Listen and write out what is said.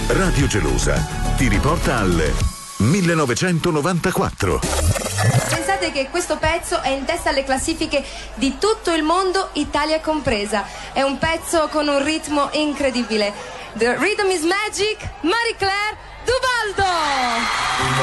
Radio Gelosa ti riporta al 1994. Pensate che questo pezzo è in testa alle classifiche di tutto il mondo, Italia compresa. È un pezzo con un ritmo incredibile. The Rhythm is Magic, Marie Claire Duvaldo.